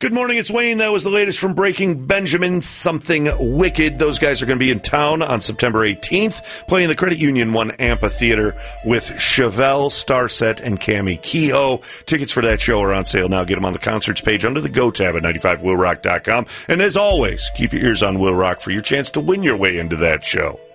Good morning, it's Wayne. That was the latest from Breaking Benjamin, Something Wicked. Those guys are going to be in town on September 18th, playing the Credit Union 1 Amphitheater with Chevelle, Starset, and Cammie Kehoe. Tickets for that show are on sale now. Get them on the concerts page under the Go tab at 95willrock.com. And as always, keep your ears on Will Rock for your chance to win your way into that show.